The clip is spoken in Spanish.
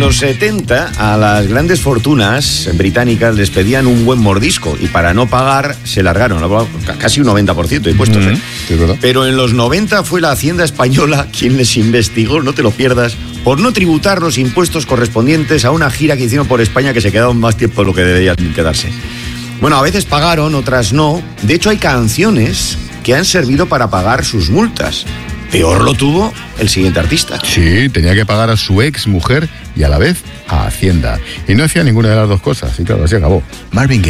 los 70 a las grandes fortunas británicas les pedían un buen mordisco y para no pagar se largaron, casi un 90% de impuestos. Sí, es verdad. Pero en los 90 fue la Hacienda Española quien les investigó, no te lo pierdas, por no tributar los impuestos correspondientes a una gira que hicieron por España que se quedaron más tiempo de lo que deberían quedarse. Bueno, a veces pagaron, otras no. De hecho, hay canciones que han servido para pagar sus multas. Peor lo tuvo el siguiente artista. Sí, tenía que pagar a su ex mujer y a la vez a Hacienda. Y no hacía ninguna de las dos cosas. Y claro, así acabó. Marvin Gaye.